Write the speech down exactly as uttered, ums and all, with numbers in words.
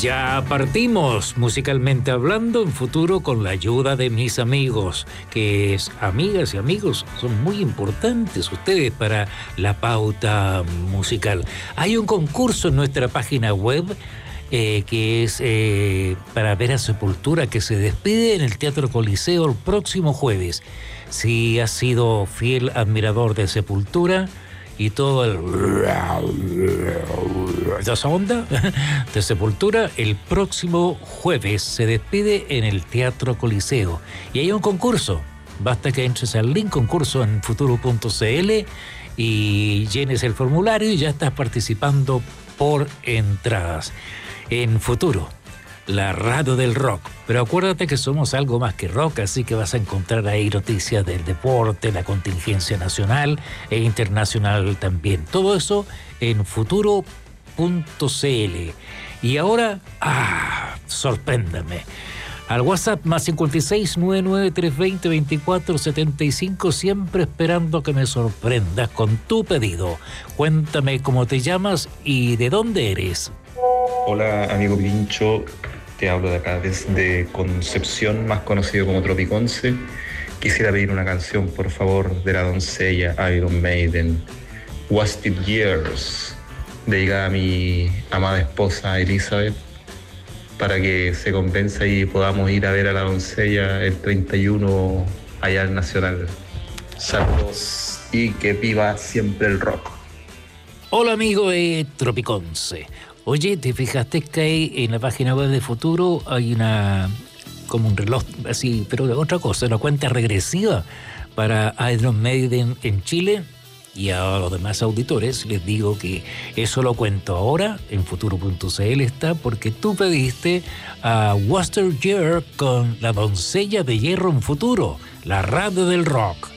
Ya partimos, musicalmente hablando, en Futuro con la ayuda de mis amigos, que es amigas y amigos, son muy importantes ustedes para la pauta musical. Hay un concurso en nuestra página web eh, que es eh, para ver a Sepultura, que se despide en el Teatro Coliseo el próximo jueves. Si has sido fiel admirador de Sepultura y todo el... esa onda de Sepultura, el próximo jueves se despide en el Teatro Coliseo. Y hay un concurso. Basta que entres al link concurso en futuro punto c l y llenes el formulario y ya estás participando por entradas. En Futuro, la radio del rock. Pero acuérdate que somos algo más que rock, así que vas a encontrar ahí noticias del deporte, la contingencia nacional e internacional también. Todo eso en futuro punto c l. Y ahora, ah, sorpréndame. Al WhatsApp más cincuenta y seis, noventa y nueve, trescientos veinte, veinticuatro setenta y cinco, siempre esperando que me sorprendas con tu pedido. Cuéntame cómo te llamas y de dónde eres. Hola, amigo Pincho. Te hablo de acá desde Concepción, más conocido como Tropiconce. Quisiera pedir una canción, por favor, de la doncella Iron Maiden, Wasted Years, dedicada a mi amada esposa Elizabeth, para que se convenza y podamos ir a ver a la doncella el treinta y uno allá al Nacional. Saludos y que viva siempre el rock. Hola, amigo de Tropiconce. Oye, ¿te fijaste que hay en la página web de Futuro hay una como un reloj así, pero de otra cosa, una cuenta regresiva para Iron Maiden en Chile? Y a los demás auditores les digo que eso lo cuento ahora, en futuro punto c l está, porque tú pediste a Wasted Year con la doncella de hierro en Futuro, la radio del rock.